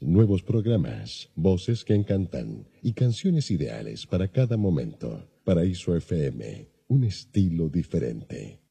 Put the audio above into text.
nuevos programas, voces que encantan y canciones ideales para cada momento. Paraíso FM, un estilo diferente.